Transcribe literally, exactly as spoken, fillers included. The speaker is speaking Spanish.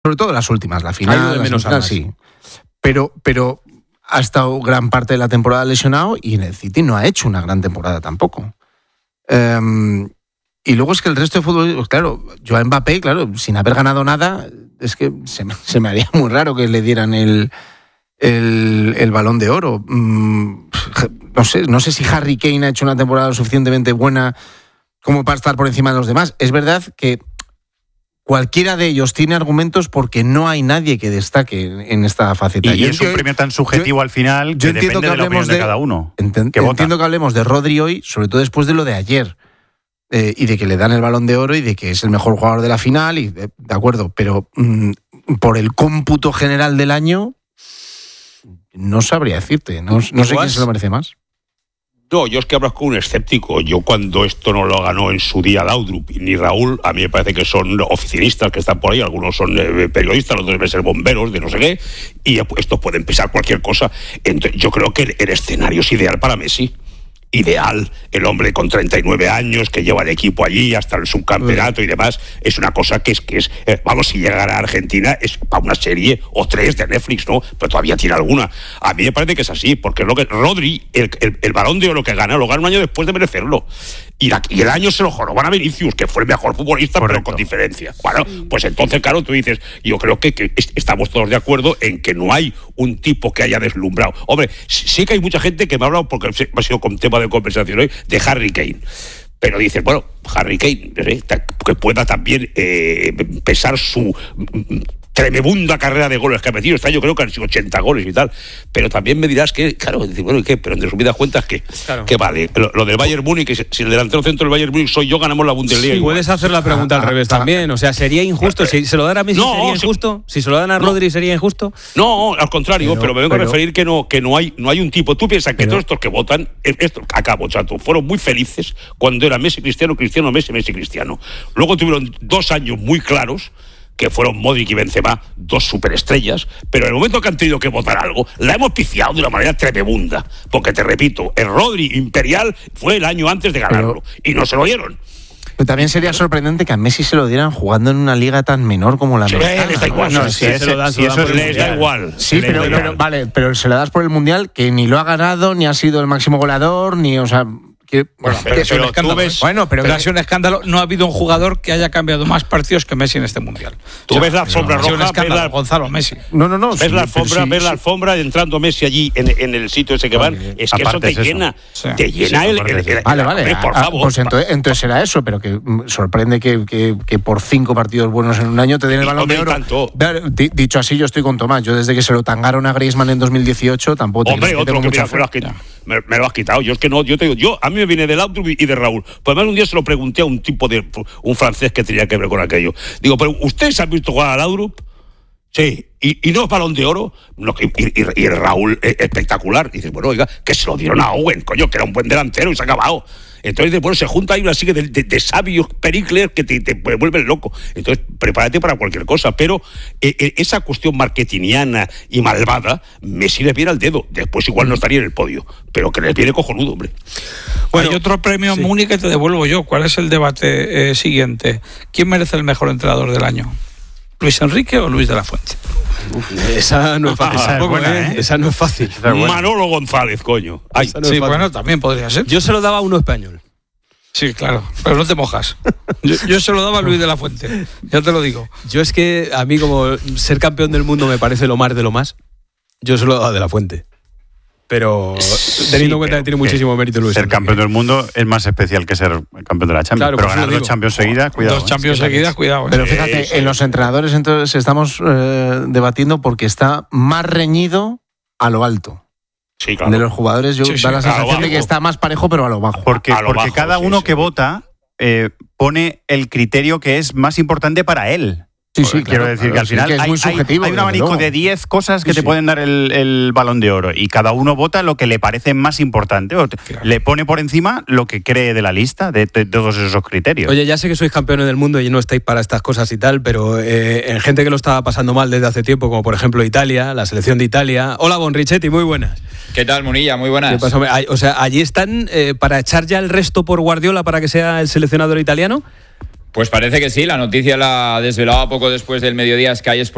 sobre todo las últimas, la final, de menos la final sí. Pero, pero ha estado gran parte de la temporada lesionado y en el City no ha hecho una gran temporada tampoco. Um, y luego es que el resto de fútbol, pues claro, yo a Mbappé, claro, sin haber ganado nada, es que se me, se me haría muy raro que le dieran el, el, el Balón de Oro. Um, no sé, no sé si Harry Kane ha hecho una temporada lo suficientemente buena como para estar por encima de los demás. Es verdad que cualquiera de ellos tiene argumentos porque no hay nadie que destaque en esta faceta. Y, y es un premio tan subjetivo yo, al final que depende que de la opinión de, de cada uno. Ent- que entiendo que hablemos de Rodri hoy, sobre todo después de lo de ayer, eh, y de que le dan el Balón de Oro y de que es el mejor jugador de la final, y de, de acuerdo, pero mmm, por el cómputo general del año no sabría decirte, no, no sé quién se lo merece más. No, yo es que hablas con un escéptico. Yo cuando esto no lo ganó en su día Laudrup ni Raúl, a mí me parece que son oficinistas que están por ahí, algunos son eh, periodistas, otros deben ser bomberos de no sé qué, y estos pueden pensar cualquier cosa. Entonces, yo creo que el, el escenario es ideal para Messi. Ideal, el hombre con treinta y nueve años que lleva el equipo allí hasta el subcampeonato y demás, es una cosa que es que es, eh, vamos, si llegara a Argentina es para una serie o tres de Netflix, ¿no? Pero todavía tiene alguna. A mí me parece que es así, porque es lo que Rodri, el, el, el Balón de Oro que gana, lo gana un año después de merecerlo. Y, la, y el año se lo joroban a Vinicius, que fue el mejor futbolista, correcto, pero con diferencia. Bueno, pues entonces, claro, tú dices, yo creo que, que estamos todos de acuerdo en que no hay un tipo que haya deslumbrado. Hombre, sí que hay mucha gente que me ha hablado, porque ha sido con tema de conversación hoy, de Harry Kane. Pero dices, bueno, Harry Kane, ¿eh? que pueda también eh, pesar su tremenda carrera de goles que ha metido. Está, yo creo que han sido ochenta goles y tal. Pero también me dirás que, claro, bueno, ¿y qué? Pero en resumidas cuentas, ¿qué? Claro. ¿Qué vale? Lo, lo del Bayern Múnich, que si el delantero centro del Bayern Múnich soy yo, ganamos la Bundesliga. Sí, puedes hacer la pregunta al revés también. O sea, ¿sería injusto? Si se lo dan a Messi, no, ¿sería injusto? Si se lo dan a Rodri, no, ¿sería injusto? No, al contrario, pero, pero me vengo pero, a referir que no, que no hay, no hay un tipo. Tú piensas que pero, todos estos que votan, estos, acabo, chato, fueron muy felices cuando era Messi, Cristiano, Cristiano, Messi, Messi, Cristiano. Luego tuvieron dos años muy claros, que fueron Modric y Benzema, dos superestrellas, pero en el momento que han tenido que votar algo, la hemos piciado de una manera tremenda, porque te repito, el Rodri imperial fue el año antes de ganarlo, pero, y no se lo dieron. Pero también sería sorprendente que a Messi se lo dieran jugando en una liga tan menor como la americana. Sí, les da igual. No, si, si, se lo dan, si eso les da igual. Sí, pero, pero vale, pero se lo das por el Mundial, que ni lo ha ganado, ni ha sido el máximo goleador, ni, o sea... Que, bueno, pero, pero, pero, pero ves, bueno, pero, pero ha sido un escándalo. No ha habido un jugador que haya cambiado más partidos que Messi en este mundial. Tú ves la alfombra roja, ves la, Gonzalo Messi. No, no, no. Ves sí, la alfombra, sí, ves sí. la alfombra entrando Messi allí en, en el sitio ese que van. Okay. Es que aparte eso te es llena, eso. te sí, llena sí, el, el, el, Vale, vale. El, por ah, favor. Pues entonces, entonces será eso, pero que sorprende que, que, que por cinco partidos buenos en un año te den el Balón de Oro. Dicho así, yo estoy con Tomás. Yo desde que se lo tangaron a Griezmann en dos mil dieciocho tampoco. Hombre, otro que me lo has quitado. Me, me lo has quitado. Yo es que no, yo te digo, yo a mí me viene de Laudrup y de Raúl. Pues además un día se lo pregunté a un tipo de un francés que tenía que ver con aquello. Digo, pero ¿ustedes han visto jugar a Laudrup? Sí. ¿Y, y no es Balón de Oro? No, y, y, y el Raúl es espectacular. Y dices, bueno, oiga, que se lo dieron a Owen, coño, que era un buen delantero y se ha acabado. Entonces, bueno, se junta ahí una serie de, de, de sabios Pericles que te, te vuelven loco. Entonces, prepárate para cualquier cosa. Pero eh, esa cuestión marketingiana y malvada, Messi les viene al dedo. Después igual no estaría en el podio. Pero que les viene cojonudo, hombre. Bueno, hay otro premio sí. Múnich que te devuelvo yo. ¿Cuál es el debate eh, siguiente? ¿Quién merece el mejor entrenador del año? ¿Luis Enrique o Luis de la Fuente? Uf, esa no es fácil. Esa, es buena, ¿eh? Esa no es fácil. Es Manolo González, coño. Ay, no sí, bueno, también podría ser. Yo se lo daba a uno español. Sí, claro, pero no te mojas. Yo, yo se lo daba a Luis de la Fuente, ya te lo digo. Yo es que a mí como ser campeón del mundo me parece lo más de lo más, yo se lo daba de la Fuente. Pero teniendo en cuenta que tiene muchísimo mérito Luis Ser Enrique. campeón del mundo es más especial que ser campeón de la Champions. Claro, pero ganar dos Champions seguidas, cuidado. Dos Champions ¿eh? seguidas, cuidado. ¿eh? Pero fíjate, sí, sí. En los entrenadores entonces estamos eh, debatiendo porque está más reñido a lo alto. Sí, claro. De los jugadores yo sí, sí, da la sensación de que está más parejo, pero a lo bajo. Porque, a lo porque bajo, cada sí, uno sí. que vota eh, pone el criterio que es más importante para él. Sí, sí, quiero claro, decir claro, que al final sí, que es hay, muy subjetivo, hay, hay un abanico luego. de diez cosas que sí, te sí. pueden dar el, el Balón de Oro y cada uno vota lo que le parece más importante o te, claro. le pone por encima lo que cree de la lista de, de, de todos esos criterios. Oye, ya sé que sois campeones del mundo y no estáis para estas cosas y tal, pero eh, en gente que lo estaba pasando mal desde hace tiempo, como por ejemplo Italia, la selección de Italia. Hola, Bonrichetti, muy buenas. ¿Qué tal, Munilla? Muy buenas. ¿Qué pasa? O sea, ¿allí están eh, para echar ya el resto por Guardiola para que sea el seleccionador italiano? Pues parece que sí, la noticia la desvelaba poco después del mediodía Sky Sports.